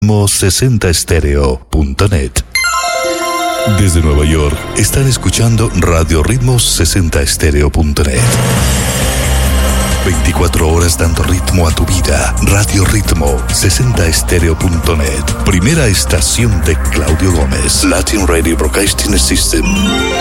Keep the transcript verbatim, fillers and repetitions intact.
sesenta estéreo punto net. Desde Nueva York están escuchando Radio Ritmo sesenta estéreo punto net. veinticuatro horas dando ritmo a tu vida. Radio Ritmo sesenta estéreo punto net. Primera estación de Claudio Gómez. Latin Radio Broadcasting System.